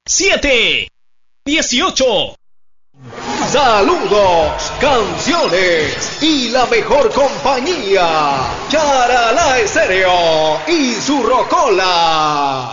7, 18. Saludos, canciones y la mejor compañía. Charalá Estéreo y su rocola.